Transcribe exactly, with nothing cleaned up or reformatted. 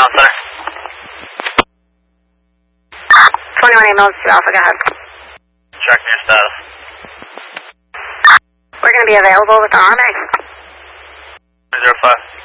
Command Center. twenty-one eight miles to Alpha, go ahead. Track your status. We're going to be available with the R M A. zero five.